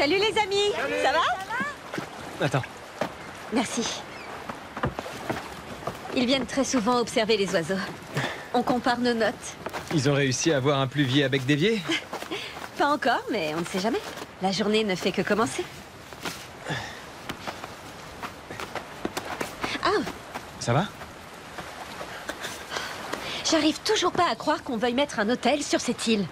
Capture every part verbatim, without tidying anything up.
Salut les amis. Salut. Ça va? Attends. Merci. Ils viennent très souvent observer les oiseaux. On compare nos notes. Ils ont réussi à avoir un pluvier à bec dévié? Pas encore, mais on ne sait jamais. La journée ne fait que commencer. Ah! Ça va? J'arrive toujours pas à croire qu'on veuille mettre un hôtel sur cette île.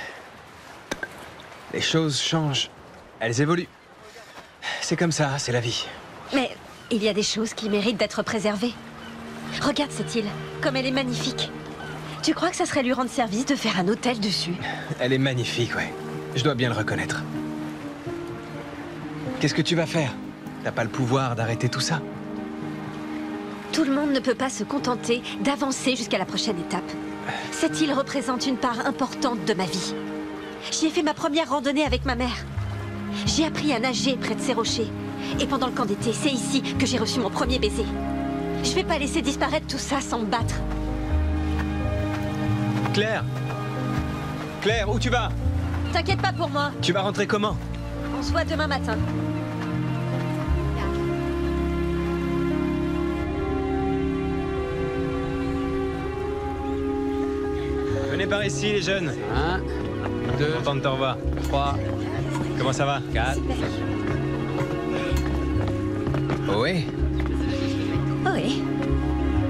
Les choses changent. Elles évoluent. C'est comme ça, c'est la vie. Mais il y a des choses qui méritent d'être préservées. Regarde cette île, comme elle est magnifique. Tu crois que ça serait lui rendre service de faire un hôtel dessus? Elle est magnifique, ouais. Je dois bien le reconnaître. Qu'est-ce que tu vas faire? T'as pas le pouvoir d'arrêter tout ça? Tout le monde ne peut pas se contenter d'avancer jusqu'à la prochaine étape. Cette île représente une part importante de ma vie. J'y ai fait ma première randonnée avec ma mère. J'ai appris à nager près de ces rochers. Et pendant le camp d'été, c'est ici que j'ai reçu mon premier baiser. Je vais pas laisser disparaître tout ça sans me battre. Claire! Claire, où tu vas? T'inquiète pas pour moi. Tu vas rentrer comment? On se voit demain matin. Venez par ici, les jeunes. Un, deux, Content de te revoir. trois, Comment ça va? quatre. Oui. Oui.